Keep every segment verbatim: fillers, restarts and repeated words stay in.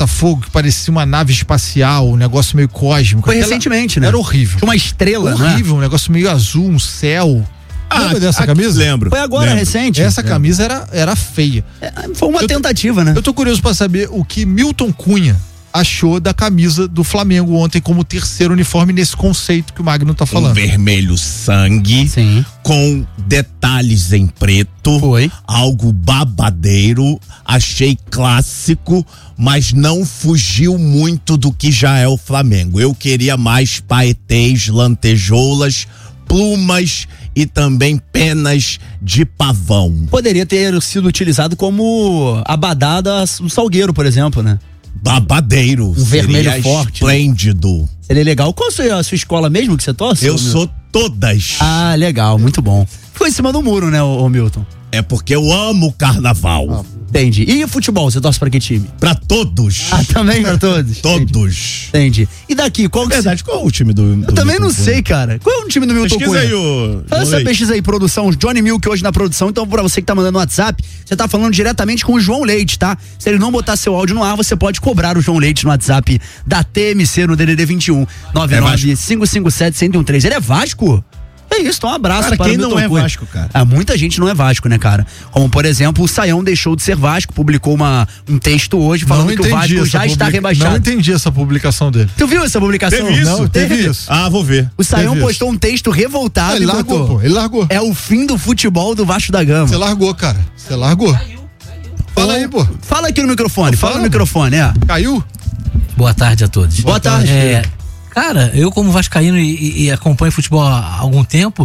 Botafogo, que parecia uma nave espacial, um negócio meio cósmico. Foi Aquela... recentemente, né? Era horrível. Uma estrela, horrível, né? um negócio meio azul, um céu. Ah, Lembra dessa aqui, camisa? Lembro. Foi agora, lembro. recente. Essa camisa era, era feia. É, foi uma eu tentativa, tô, né? Eu tô curioso pra saber o que Milton Cunha achou da camisa do Flamengo ontem como terceiro uniforme nesse conceito que o Magno tá falando. Um vermelho sangue, Sim. com detalhes em preto. Foi. Algo babadeiro. Achei clássico, mas não fugiu muito do que já é o Flamengo. Eu queria mais paetês, lantejoulas, plumas e também penas de pavão. Poderia ter sido utilizado como abadada do Salgueiro, por exemplo, né? Babadeiro. Um vermelho forte. Esplêndido. Seria legal. Qual é a sua escola mesmo que você torce? Eu ô, sou todas. Ah, legal, muito bom. Ficou em cima do muro, né, ô, ô Milton? É porque eu amo o carnaval. Ah, entendi. E futebol, você torce pra que time? Pra todos. Ah, também pra todos? Todos. Entendi. E daqui, qual que É verdade, qual é o time do, do Eu também Milton não Cunha? sei, cara. Qual é o time do Milton Pesquisa Cunha? aí o... Faz essa pesquisa aí, produção. Johnny Milk hoje na produção. Então, pra você que tá mandando no WhatsApp, você tá falando diretamente com o João Leite, tá? Se ele não botar seu áudio no ar, você pode cobrar o João Leite no WhatsApp da T M C no D D D vinte e um nove nove cinco cinco sete zero zero um três. Ele é Vasco? É isso, então um abraço Cara, para quem o Milton não é Cunha. Vasco, cara? Ah, muita gente não é Vasco, né, cara? Como, por exemplo, o Saião deixou de ser Vasco, publicou uma, um texto hoje falando Não que o Vasco essa já está publica- rebaixado. Não entendi essa publicação dele. Tu viu essa publicação? Teve isso? Não, teve isso. Ah, vou ver. O Saião Teve postou um texto revoltado Ah, ele e largou, botou, pô, ele largou. é o fim do futebol do Vasco da Gama. Você largou, cara. Você largou. Fala aí, pô. Fala aqui no microfone, fala no Fala. microfone, é. Caiu? Boa tarde a todos. Boa tarde. É, cara, eu como vascaíno e, e- e acompanho futebol há algum tempo,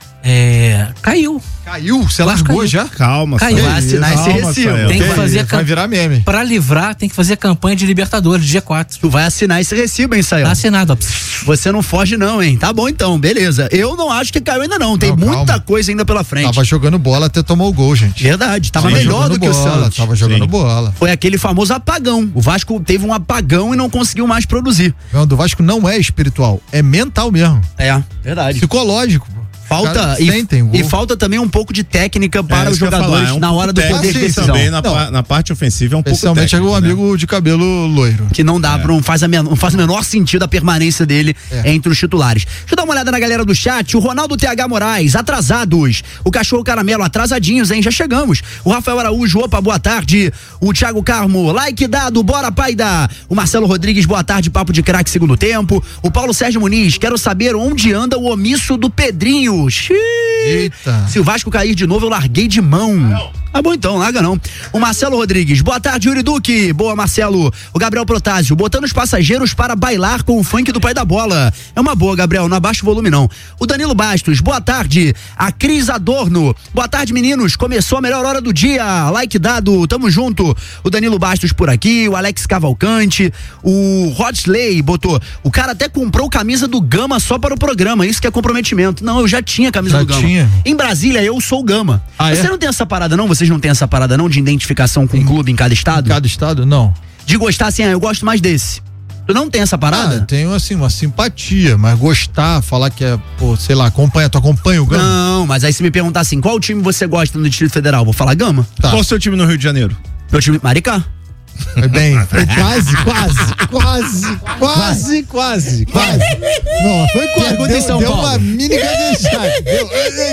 é, caiu. Caiu? Você Vasco largou caiu. já? Calma, Caiu. Sael. Vai assinar esse Calma, recibo. Sael. Tem que Vai- fazer Vai cam- virar meme. Pra livrar, tem que fazer campanha de Libertadores, dia quatro. Tu vai assinar esse recibo, hein, Saião? Tá assinado, ó. Você não foge não, hein? Tá bom então, beleza. Eu não acho que caiu ainda não, tem Não, muita calma. coisa ainda pela frente. Tava jogando bola até tomar o gol, gente. Verdade, tava Tava melhor jogando do que o bola, Santos. Tava jogando Sim. bola. Foi aquele famoso apagão. O Vasco teve um apagão e não conseguiu mais produzir. Não, do Vasco não é espiritual, é mental mesmo. É, verdade. Psicológico. pô. Os Falta caras e, sentem o gol. e falta também um pouco de técnica para É, os isso que eu ia jogadores falar, é um na hora do pouco poder de técnico decisão. também na, Não. pa- na parte ofensiva é um pouco Especialmente técnico, o né? amigo de cabelo loiro. Que não dá, pra, não, faz a men- não faz o menor sentido a permanência dele É. entre os titulares. Deixa eu dar uma olhada na galera do chat. O Ronaldo T H Moraes, atrasados. O Cachorro Caramelo, atrasadinhos, hein? Já chegamos. O Rafael Araújo, opa, boa tarde. O Thiago Carmo, like dado, bora pai dá. O Marcelo Rodrigues, boa tarde, papo de craque segundo tempo. O Paulo Sérgio Muniz, quero saber onde anda o omisso do Pedrinho. Xiii. Eita. Se o Vasco cair de novo, eu larguei de mão. Ah, bom então, larga não. O Marcelo Rodrigues, boa tarde, Yuri Duque. Boa, Marcelo. O Gabriel Protásio, botando os passageiros para bailar com o funk do pai da bola. É uma boa, Gabriel, não abaixa o volume não. O Danilo Bastos, boa tarde. A Cris Adorno, boa tarde, meninos. Começou a melhor hora do dia. Like dado, tamo junto. O Danilo Bastos por aqui, o Alex Cavalcante, o Rodsley botou, o cara até comprou camisa do Gama só para o programa, isso que é comprometimento. Não, eu já tinha camisa Já do Gama. tinha? Em Brasília, eu sou o Gama. Ah, Você é? não tem essa parada não? Vocês não têm essa parada não de identificação com o clube em cada estado? Cada estado, não. De gostar assim, ah, eu gosto mais desse. Tu não tem essa Ah, parada? tenho assim, uma simpatia, mas gostar, falar que é, pô, sei lá, acompanha, tu acompanha o Gama? Não, mas aí se me perguntar assim, qual time você gosta no Distrito Federal? Vou falar Gama. Tá. Qual o seu time no Rio de Janeiro? Meu time, Maricá. Foi bem, foi quase, quase, quase, quase, quase, quase. Não, foi quase. Pergunta em Deu, São deu Paulo. uma mini gaguejada. Deu-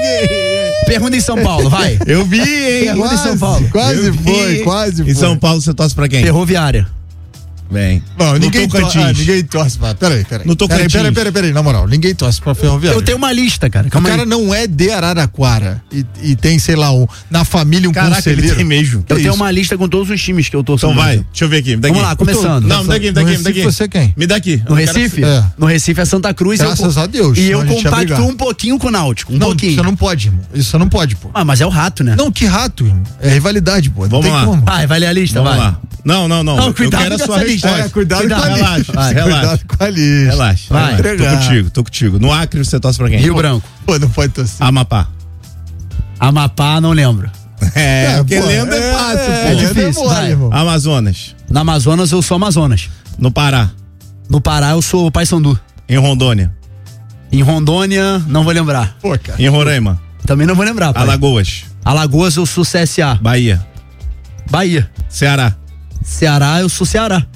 Pergunta em São Paulo, vai. Eu vi, hein? Pergunta em São Paulo. Quase Eu vi. foi, quase foi. Em São Paulo você torce pra quem? Ferroviária. Bem. Não, No ninguém, to Tocantins. ah, ninguém torce pra. Peraí, peraí. No Peraí, Tocantins. peraí, peraí, peraí, na moral, ninguém torce pra Ferroviária. Eu tenho uma lista, cara. O Calma cara aí. não é de Araraquara e, e tem, sei lá, um, na família um Caraca, ele conselheiro. tem mesmo. Eu Que tenho isso? uma lista com todos os times que eu torço. Então no vai, Brasil. deixa eu ver aqui. Me dá Vamos aqui. lá, começando. Não, me dá aqui, me dá No aqui, me dá Recife aqui. você quem? Me dá aqui. Eu No não quero Recife? saber. É. No Recife é Santa Cruz. Graças eu, a Deus, E senão eu a gente ia compacto brigar. um pouquinho com o Náutico. Um Não, pouquinho. você não pode, irmão. Isso você não pode, pô. Ah, mas é o rato, né? Não, que rato, irmão. É rivalidade, pô. Não Vamos tem lá. como. Vai, vai ler a lista, Vamos vai. lá. Não, não, não. Não, Eu cuidado quero a com sua essa lista. resposta. É, cuidado, Cuidado, com a relaxa, lista. vai, relaxa. Cuidado com a lista. Relaxa. Vai. relaxa. Tô Entregar. contigo, tô contigo. No Acre você torce pra quem? Rio Branco. Pô, não pode torcer. Amapá. Amapá, não lembro. É, porque pô, lenda é fácil, é, pô. é difícil, mole, vai. irmão. Amazonas. No Amazonas, eu sou Amazonas. No Pará. No Pará, eu sou Paysandu. Em Rondônia. Em Rondônia, não vou lembrar. Pô, cara. Em Roraima. Também não vou lembrar, pai. Alagoas. Alagoas, eu sou C S A. Bahia. Bahia. Ceará. Ceará, eu sou Ceará.